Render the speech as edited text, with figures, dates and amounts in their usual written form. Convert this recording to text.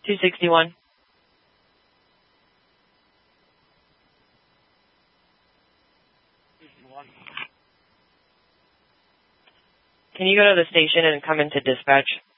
261. Can you go to the station and come into dispatch?